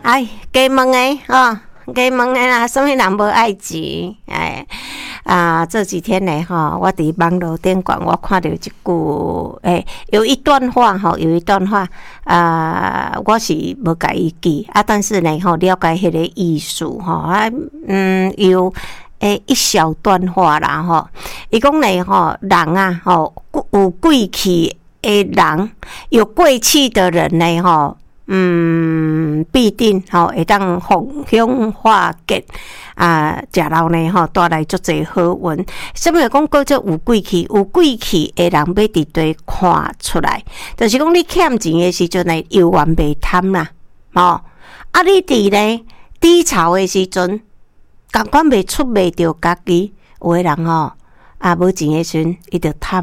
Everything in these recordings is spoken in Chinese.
加问诶加问诶啦，什么人无爱钱？这几天呢，我伫网络顶管我看到一句，有一段话，我是无甲伊记但是呢，了解迄个意思，有一小段话啦，伊讲呢，人啊，有贵气的人，有贵气的人呢，必定会当逢凶化吉食老呢带来足侪好运。什么讲叫做有贵气？有贵气的人要伫对看出来，就是讲你欠钱的时阵呢，有缘袂贪啦，你伫呢低潮的时阵，感觉袂出袂着家己，有的人无钱的时阵，伊就贪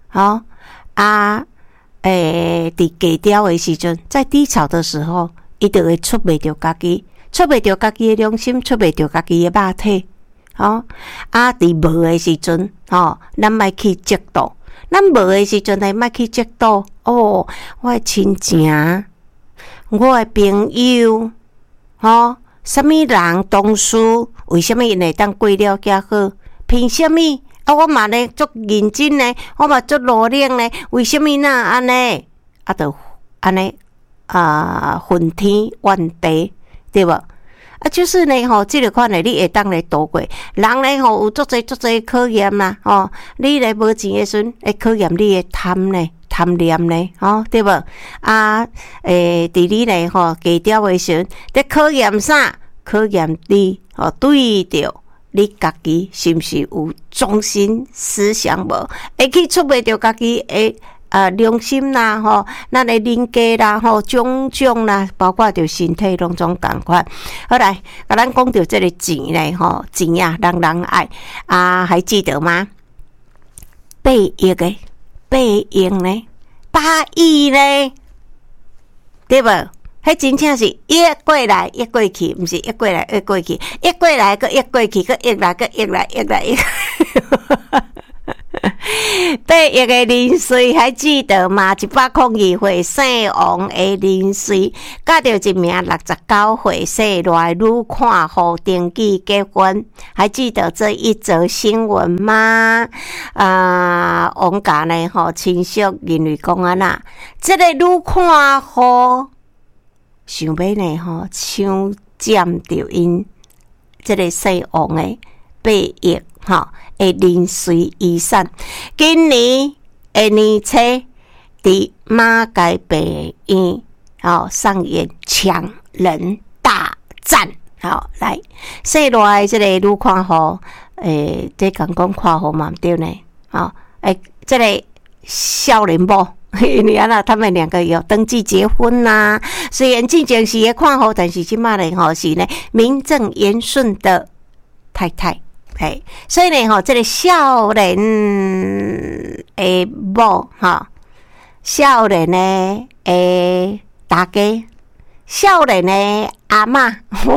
伫低调的时阵，在低潮的时候，伊就会出袂着家己，出袂着家己的良心，出袂着家己的肉体，伫无的时阵，咱莫去嫉妒，咱无的时阵呢，莫去嫉妒。我的亲情，我的朋友，什么人同事，为什么因会当过了较好？凭什么？我嘛呢足认真呢，我嘛足努力呢，为什么那安尼？就安尼分天怨地，对无？就是呢这个款的你会当来度过。人呢有足侪考验啦，你来无钱的时阵，会考验你的贪念呢，对无？伫你呢低调的时阵，在考验啥？考验你对着你家己是毋是有中心思想无？会去出袂着家己的良心啦，咱的人格啦，种种啦，包括着身体拢总共款。好来，甲咱讲到这个钱呢，钱啊，人人爱还记得吗？8亿呢，8亿呢，对无？迄真正是一过来一过去，毋是一过来一过去，一过来个一过去，个一来个一来。8亿的零岁还记得吗？102岁姓王的零岁，嫁着一名69岁姓赖女看护登记结婚，还记得这一则新闻吗？王家呢亲属认为讲这个女看护想要呢抢占着因这个姓王的8亿的零碎遗产。今年的年初伫马街病院上演抢人大战。来姓赖的这个女看护，这讲看护嘛对呢，这个少年某。因为他们两个有登记结婚啦，虽然之前是看护，但是现在呢是呢名正言顺的太太。所以呢这个少年的某少年的大家，少年的阿嬷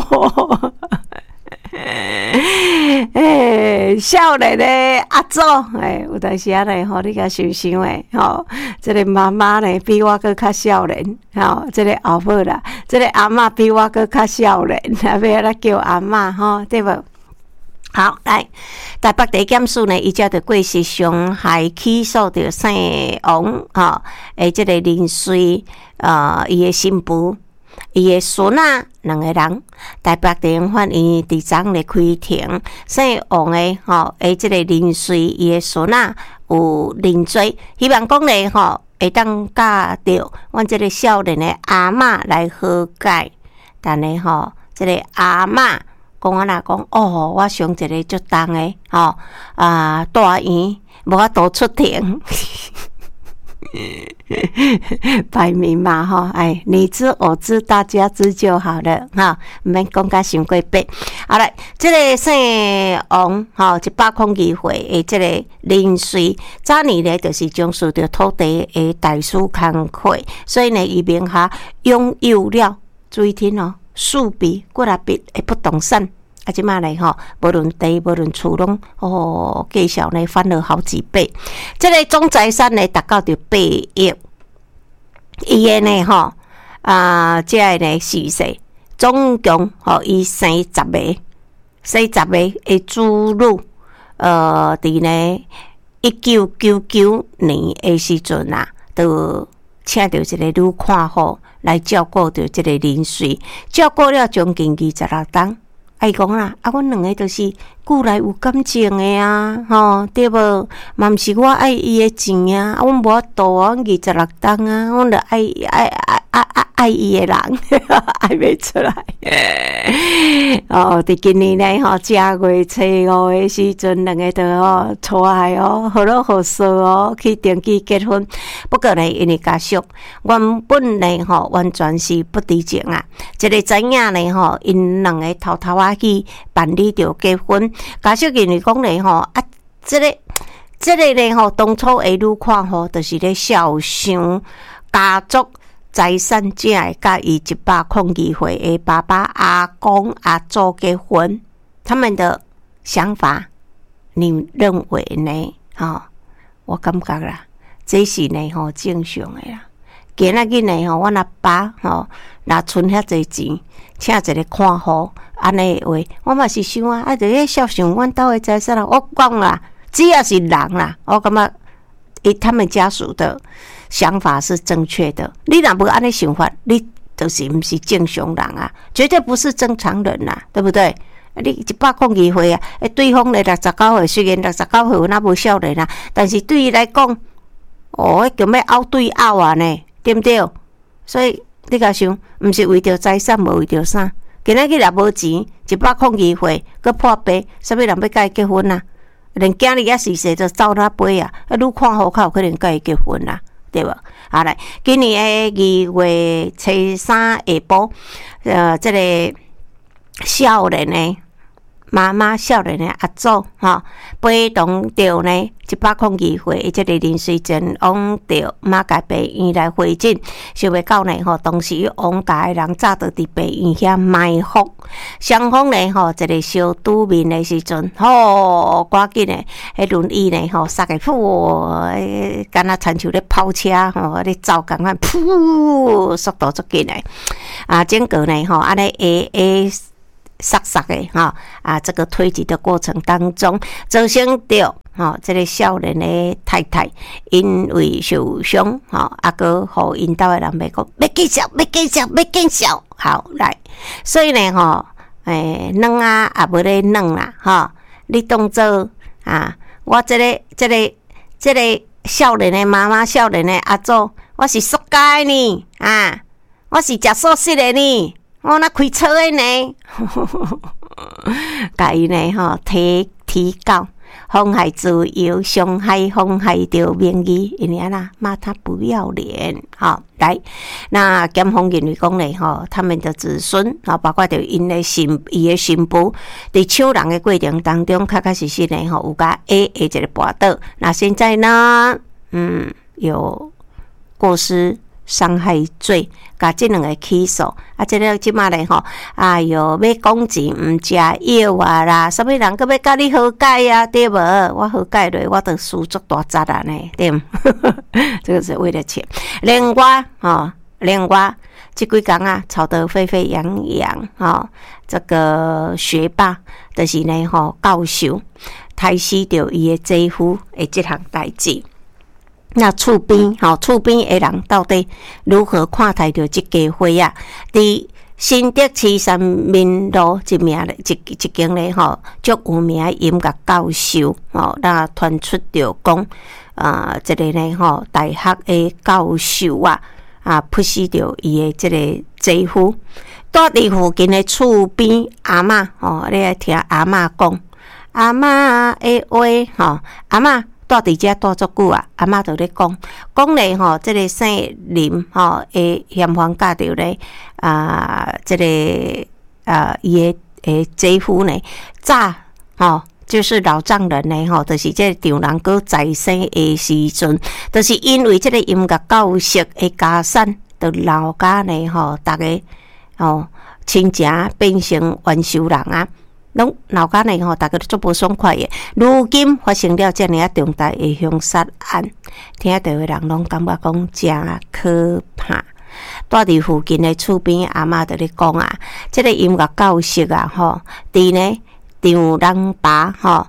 少年的阿祖，有当时你甲想想这个妈妈呢比我搁较少年，这个后母啦，这个阿嬷比我搁较少年，要来叫阿嬷对无？好，来台北地检署呢，伊才着过失伤害起诉着姓王这个零岁伊的新妇。伊的孙仔2个人，台北地方法院伫昨日开庭，姓王的这个零岁伊的孙仔有认罪，希望讲呢会当甲着阮这个少年的阿嬷来和解，但呢这个阿嬷讲我上一个足重的大院无法度出庭。摆明嘛你知我知大家知就好了唔免讲甲伤过白。好来，这个姓王102岁的这个零岁，早年呢就是从事着土地的代书工课，所以呢伊名下拥有了注意听4笔几啊笔的不动产。即马呢无论地无论厝拢计小呢翻了好几倍，这个总财产呢达到着8亿。伊的呢这个呢逝世总共伊生10个的子女，伫呢1999年的时阵啊，就请到一个女看护来照顾着这个林水，照顾了将近26冬。伊讲啦，阮两个就是久来有感情的啊，对无？嘛毋是我爱伊的钱啊，阮无法度啊，阮26冬啊，阮著爱伊的人，爱袂出来。伫今年呢正月初5的时阵，两个就出来好乐好说去登记结婚。不过呢，因为家属原本呢完全是不知情啊，一个知影呢因两个偷偷去办理着结婚。家属因为讲呢这个呢当初的女看护就是咧孝想家族财产，只会甲伊102岁的爸爸、阿公、阿祖结婚。他们的想法，你认为呢？我感觉啦，这是呢正常的啦。今仔日呢阮阿爸若存遐济钱，请一个看护，安尼话，我嘛是想啊，就咧孝顺阮兜的财产啦。我讲啦，只要是人啦，我感觉他们家属的想法是正确的。你若无安尼想法，你就是毋是正常人啊，绝对不是正常人啊，对不对？你102岁啊，对方咧69岁，虽然69岁有那无少年啊，但是对伊来讲，迄叫要拗对拗啊呢，对不对？所以你甲想，毋是为着财产，无为着啥？今仔日若无钱，102岁，佮破病，啥物人要甲伊结婚啊？连囝儿也是说就走哪飞啊？愈看好较有可能甲伊结婚啊，对无？好来，今年的2月初3下晡，这个少年呢，妈妈少年的阿祖陪同着呢102岁的这个林水珍往着马街病院来会诊，想要到呢当时往家的人早就伫病院遐埋伏，双方呢一个小拄面的时阵，赶紧呢，迄轮椅呢刹个噗，敢若亲像咧跑车咧走共款，噗，速度足紧诶，整个呢安尼杀的这个推挤的过程当中，造成着这个少年的太太因为受伤个互因兜的人讲要见笑，好来，所以呢软啊也无咧软啦你当做我这个少年的妈妈，少年的阿祖，我是塑胶呢我是食素食的呢。我那开车的呢，甲伊呢提高妨害自由、伤害妨害着名誉，因为啦骂他不要脸来，那检方认为讲呢他们的子孙包括着伊的新妇，伫抢人的过程当中，确实呢有甲 A 的一个跋倒，那现在呢有过失伤害罪，甲这两个起诉这个即马咧要讲钱毋食药啦，啥物人佮要甲你和解啊？对无？我和解落，我著输足大责啊呢，对毋？这个是为了钱。另外这几天吵得沸沸扬扬这个学霸就是呢教授杀死着伊的姐夫的这项代志。那厝边的人到底如何看待着这家伙啊？伫新德市三民路一间咧足有名的音乐教授那传出着讲这个呢大学的教授迫死着伊的这个姐夫，住伫附近的厝边阿嬷你来听阿嬷讲阿嬷的话阿嬷住伫遮住足久阿嬷就咧讲咧这个姓林的嫌犯嫁着咧这个伊的姐夫呢早就是老丈人呢就是这个丈人哥在生的时阵，就是因为这个音乐教室的家产，就老家呢大家亲情变成冤仇人拢老家呢大家都足无爽快的。如今发生了这样重大的凶杀案，听到的人拢感觉讲真可怕。 住伫附近的厝边阿嬷就咧讲啊，这个音乐教室啊，吼，伫呢张人拔吼，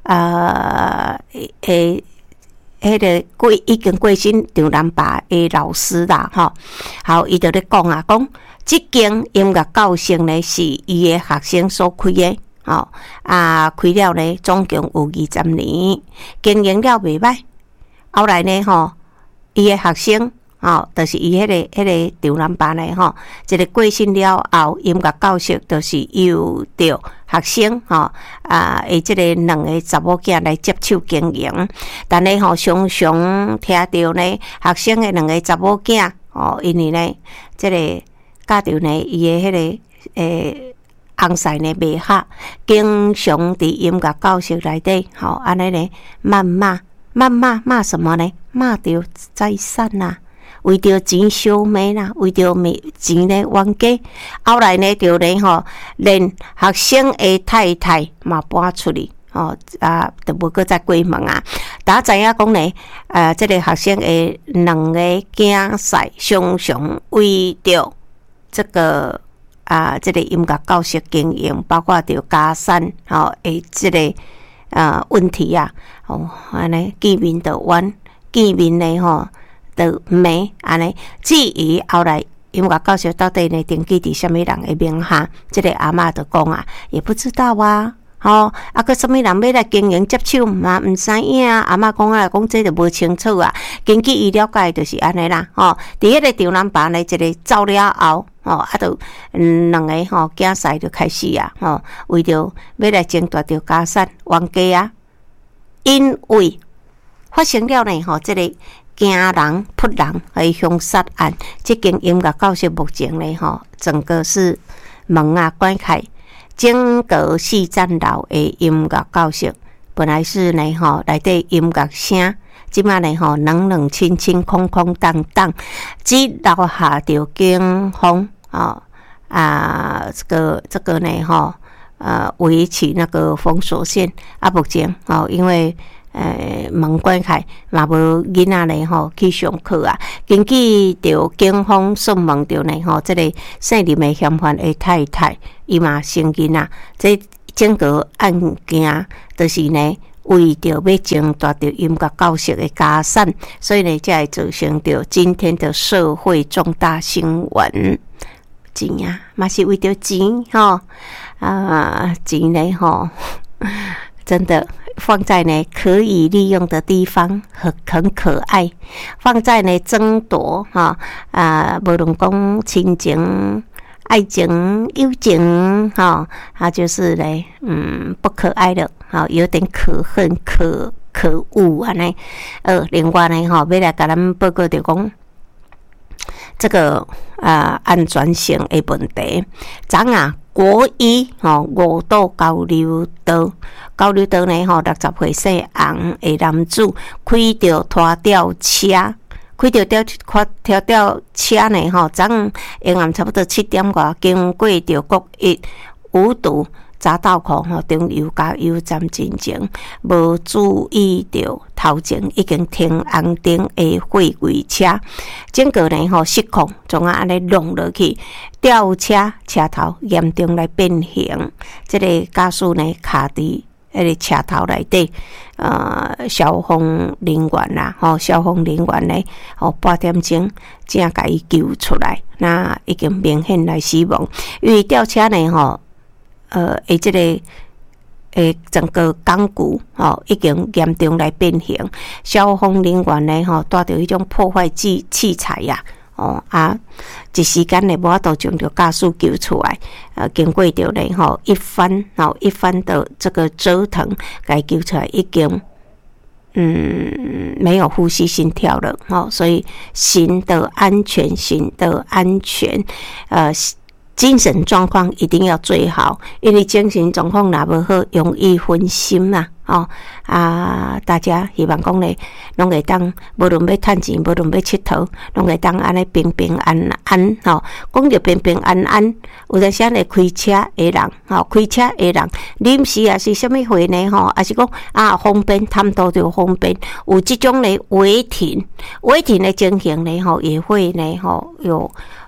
迄个已经过身张人拔的老师啦，吼，好，伊就咧讲啊，讲即间音乐教室呢是伊的学生所开的，吼，开了呢总共有20年，经营了袂歹。后来呢，吼，伊的学生，吼，就是伊迄个张人拔呢，吼，一个过身了后，音乐教室就是由着学生，吼，即个2个查某囝来接手经营。但呢，吼，常常听到呢，学生的2个查某囝，哦，因为呢，即个教着呢，伊的迄个翁婿呢袂合，经常伫音乐教室内底，吼，安尼呢，谩骂什么呢？骂着财产啊，为着钱烧煤啦，为着钱呢冤家。后来呢，就呢吼，连学生的太太嘛搬出去，哦就无搁再过门啊。大家知影讲呢，这个学生的2个囝婿常常为着这个这个音乐教室经营，包括着家产的这个问题啊，安尼见面就冤，见面呢吼就骂，安尼。至于后来音乐教室到底呢登记伫什么人的名下，这个阿嬷就讲啊，也不知道啊。个什么人要来经营接手嘛？唔知影啊。阿嬷讲啊，讲这就无清楚啊。根据伊了解，就是安尼啦。伫迄个张人拔呢，一个走了后，就2个囝婿就开始啊，为着要来争夺着家产冤家啊。因为发生了呢，这个惊人扑人的凶杀案，这间音乐教室目前呢，整个是门关开。经过4层楼的音乐教室，本来是呢内底音乐声，即马呢冷清清、空空荡荡，只留下着警方这个呢围起那个封锁线目前因为门关开，嘛无囡仔呢去上课啊。根据着警方询问着呢这个姓林的嫌犯的太太，伊嘛承认啊，这整个案件就是呢为着要争夺着音乐教室的家产，所以呢才会造成着今天的社会重大新闻。钱啊，嘛是为着钱钱呢真的放在呢可以利用的地方很可爱，放在呢争夺无论讲亲情、爱情、友情就是呢不可爱的有点可恨、可恶啊呢。另外呢要来甲咱报告着讲这个安全性的问题。国一五堵交流道呢60岁姓洪的男子开着拖吊车，呢昨下暗差不多7点外，经过着国一五堵匝道口中油加油站进前，无注意到头前已经停红灯的货柜车，整个呢失控，从安尼弄落去，吊车车头严重来变形。这个驾驶呢卡伫迄个车头内底，消防人员啦，消防人员呢半点钟才甲伊救出来，那已经明显来死亡，因为吊车呢这个整个钢骨已经严重来变形，消防人员呢带着迄种破坏器材呀，一时间呢无法度将着驾驶救出来，经过着呢一番的这个折腾，该救出来已经没有呼吸心跳了所以行的安全，精神状况一定要最好，因为精神状况若无好，容易分心啦。大家希望讲咧，拢会当无论要趁钱，无论要佚佗，拢会当安尼平平安安。讲着平平安安，有阵时咧开车的人，临时也是什么会呢？也是讲方便，贪多就方便。有这种咧违停的情形呢，也会呢有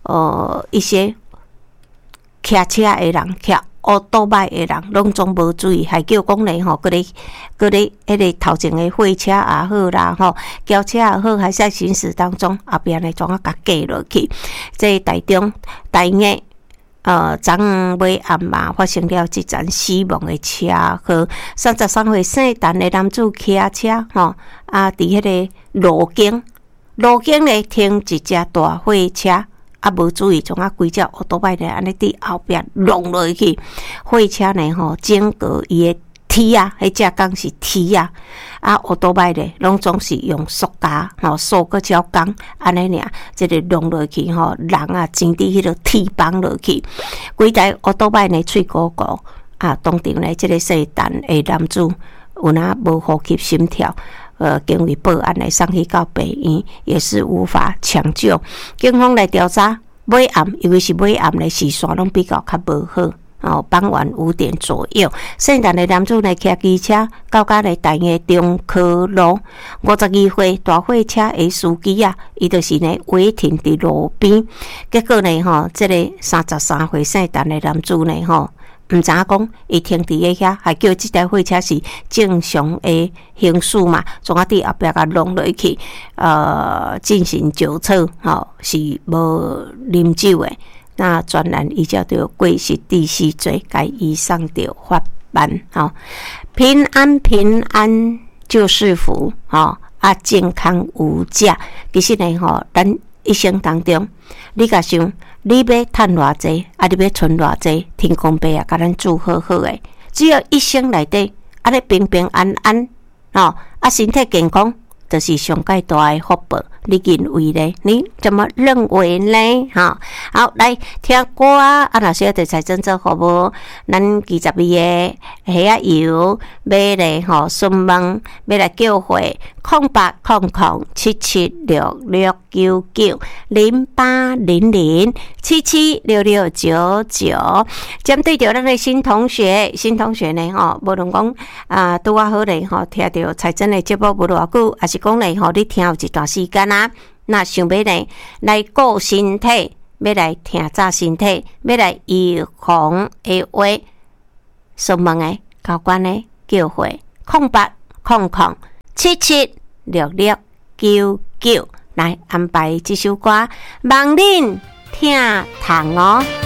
一些骑车的人骑乌多摆的人拢总无注意，还叫讲咧吼，迄个头前的货车也好啦，吼轿车也好，还在行驶当中，后边咧怎啊甲架落去？这台中昨昏尾暗嘛发生了一桩死亡的车祸，33岁姓陈的男子骑车吼伫迄个路径咧停一只大货车。无注意，从规只乌多摆咧，安尼伫后壁弄落去，货车呢吼，整个伊的梯啊，迄只钢是梯啊，乌多摆咧，拢总是用塑胶吼，塑个胶钢安尼尔，即个弄落去吼，人啊，前伫迄个梯帮落去，规台乌多摆呢，喙鼓鼓当场呢，即个姓陈的男子有哪无呼吸心跳。经为报案来送去到病院，也是无法抢救。警方来调查，尾暗，因为是尾暗的时线拢比较无好。傍晚5点左右，姓陈的男子来骑机车到咧台的中科路，52岁大货车的司机伊就是呢违停伫路边，结果呢这个33岁姓陈的男子呢毋知影讲，伊停伫个遐，还叫即台货车是正常的行驶嘛，从伫后壁甲弄落去，进行酒测，是无啉酒的，那专案依照着过失致死罪，该移送着法办，平安就是福，健康无价。其实呢，咱一生当中，你甲想。你要赚偌济，你要存偌济，天公伯甲咱祝好好诶。只要一生内底，你平平安安，身体健康，就是上界大诶福报。你认为呢？你怎么认为呢？好，来听歌若需要对财政做服务，咱22个虾仔油要来询问，要来叫会08007766990800776699。针对着咱的新同学呢，无论讲拄好咧听到财政的节目无偌久，还是讲咧你听有一段时间那想要呢来顾身体，要来听早身体，要来预防的话，询问的交关的叫会0800776699来安排这首歌，望恁听糖哦。